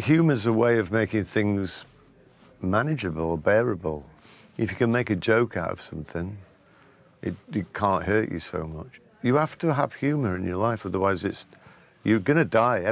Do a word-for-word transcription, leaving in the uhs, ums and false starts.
Humour's a way of making things manageable, bearable. If you can make a joke out of something, it, it can't hurt you so much. You have to have humour in your life, otherwise it's, you're going to die.